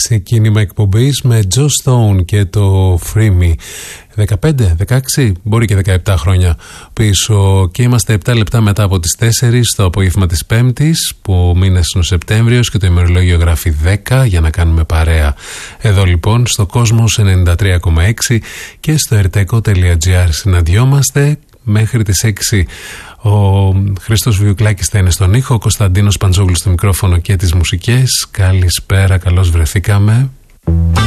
ξεκίνημα εκπομπής με Joe Stone και το Free Me. 15, 16, μπορεί και 17 χρόνια πίσω, και είμαστε 7 λεπτά μετά από τις 4 στο απόγευμα της Πέμπτης, που μήνες είναι ο Σεπτέμβριος και το ημερολόγιο γράφει 10, για να κάνουμε παρέα εδώ λοιπόν στο Κόσμος 93,6 και στο erteco.gr. συναντιόμαστε μέχρι τις 6. Ο Χρήστος Βιουκλάκης θα είναι στον ήχο, ο Κωνσταντίνος Παντζόγλου στο μικρόφωνο και τις μουσικές. Καλησπέρα, καλώς βρεθήκαμε.